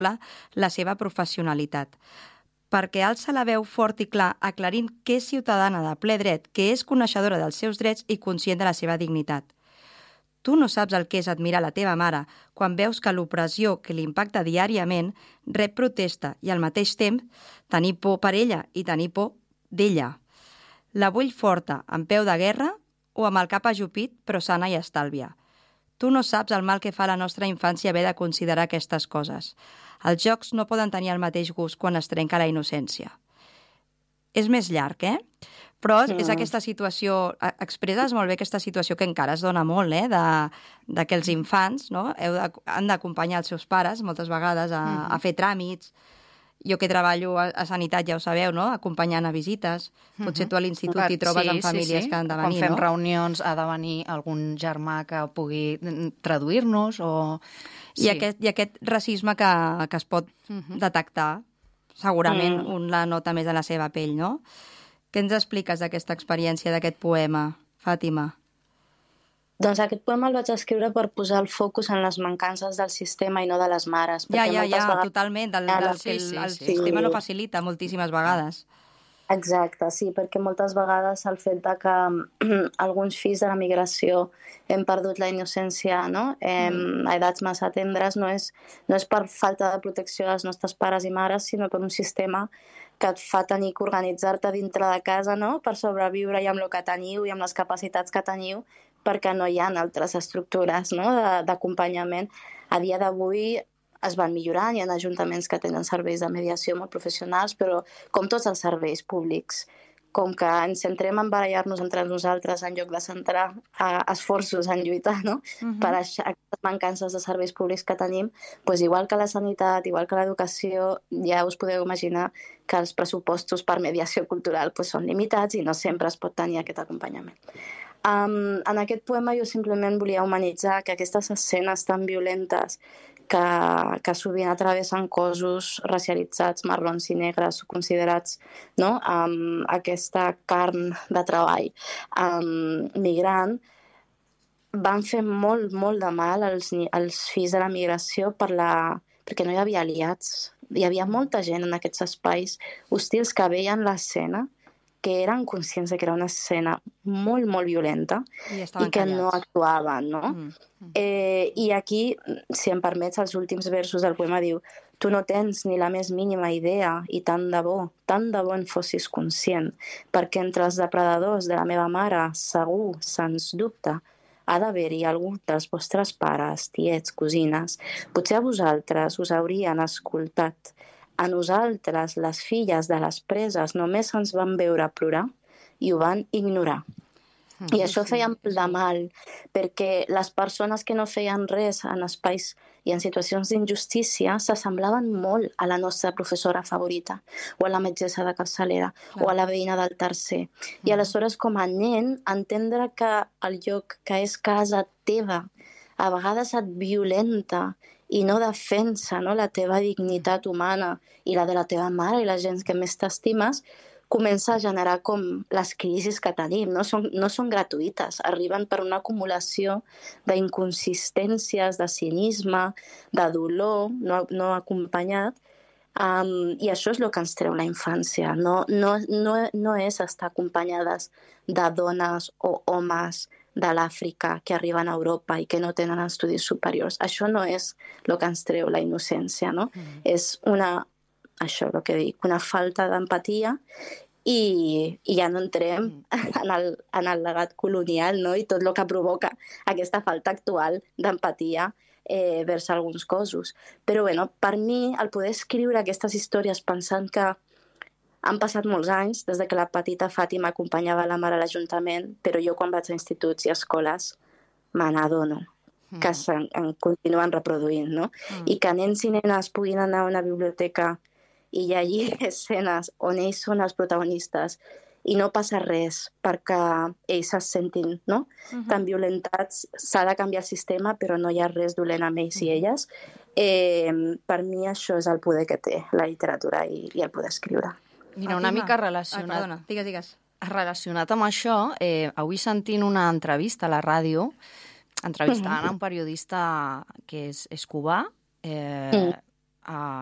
la seva professionalitat. Perquè alça la veu fort i clar aclarint que és ciutadana de ple dret, que és coneixedora dels seus drets i conscient de la seva dignitat. Tu no saps el que és admirar la teva mare quan veus que l'opressió que li impacta diàriament rep protesta i al mateix temps tenir por per ella i tenir por d'ella. La vull forta, amb peu de guerra o amb el cap ajupit però sana i estàlvia. Tu no saps el mal que fa a la nostra infància haver de considerar aquestes coses. Els jocs no poden tenir el mateix gust quan es trenca la innocència. És més llarg, Però és aquesta situació, expresses molt bé aquesta situació que encara es dona molt, de que els infants han d'acompanyar els seus pares moltes vegades a fer tràmits. Jo que treballo a Sanitat, ja ho sabeu, acompanyant a visites. Potser tu a l'institut t'hi trobes amb famílies que han de venir, Quan fem reunions ha de venir algun germà que pugui traduir-nos o... I aquest racisme que es pot detectar, segurament un la nota més a la seva pell, no? Què ens expliques d'aquesta experiència, d'aquest poema, Fàtima? Doncs aquest poema el vaig escriure per posar el focus en les mancances del sistema i no de les mares. Ja, totalment. El sistema no facilita moltíssimes vegades. Exacte, sí, perquè moltes vegades el fet de que alguns fills de la migració hem perdut la innocència a edats massa tendres no és per falta de protecció dels nostres pares i mares, sinó per un sistema que et fa tenir que organitzar-te dintre de casa per sobreviure i amb el que teniu i amb les capacitats que teniu, perquè no hi ha altres estructures d'acompanyament. A dia d'avui es van millorant, hi ha ajuntaments que tenen serveis de mediació molt professionals, però com tots els serveis públics, com que ens centrem en barallar-nos entre nosaltres en lloc de centrar esforços en lluitar per aquestes mancances de serveis públics que tenim, doncs igual que la sanitat, igual que l'educació, ja us podeu imaginar que els pressupostos per mediació cultural són limitats i no sempre es pot tenir aquest acompanyament. En aquest poema jo simplement volia humanitzar que aquestes escenes tan violentes que sovint atravessen cossos racialitzats, marrons i negres, considerats amb aquesta carn de treball migrant, van fer molt, molt de mal als fills de la migració perquè no hi havia aliats. Hi havia molta gent en aquests espais hostils que veien l'escena, que eren conscients que era una escena molt, molt violenta i que no actuaven, I aquí, si em permets, els últims versos del poema diu: tu no tens ni la més mínima idea i tant de bo en fossis conscient, perquè entre els depredadors de la meva mare, segur, sens dubte, ha d'haver-hi algú dels vostres pares, tiets, cosines. Potser a vosaltres us haurien escoltat. A nosaltres, les filles de les preses, només ens van veure plorar i ho van ignorar. I això feia molt de mal, perquè les persones que no feien res en espais i en situacions d'injustícia s'assemblaven molt a la nostra professora favorita, o a la metgessa de capçalera, o a la veïna del tercer. I aleshores, com a nen, entendre que el lloc que és casa teva a vegades et violenta i no defensa la teva dignitat humana i la de la teva mare i la gent que més t'estimes, comença a generar com les crisis que tenim. No són gratuïtes, arriben per una acumulació d'inconsistències, de cinisme, de dolor no acompanyat, i això és el que ens treu la infància. No és estar acompanyades de dones o homes de l'Àfrica que arriben a Europa i que no tenen estudis superiors. Això no és el que ens treu la innocència, És això, el que dic, una falta d'empatia i ja no entrem en el legat colonial i tot el que provoca aquesta falta actual d'empatia vers alguns cossos. Però per mi, el poder escriure aquestes històries pensant que han passat molts anys des que la petita Fàtima acompanyava la mare a l'Ajuntament, però jo quan vaig a instituts i escoles me n'adono que se'n continuen reproduint, I que nens i nenes puguin anar a una biblioteca i llegir escenes on ells són els protagonistes i no passa res perquè ells es sentin tan violentats. S'ha de canviar el sistema, però no hi ha res dolent amb ells i elles. Per mi això és el poder que té la literatura i el poder escriure. Mira, una mica relacionat... Perdona, digues. Relacionat amb això, avui sentint una entrevista a la ràdio, entrevistant a un periodista que és cubà, a